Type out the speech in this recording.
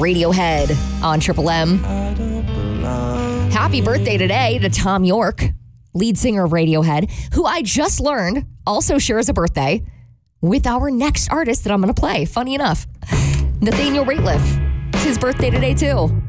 Radiohead on Triple M. Happy birthday today to Tom York, lead singer of Radiohead, who I just learned also shares a birthday with our next artist that I'm going to play. Funny enough, Nathaniel Rateliff. It's his birthday today, too.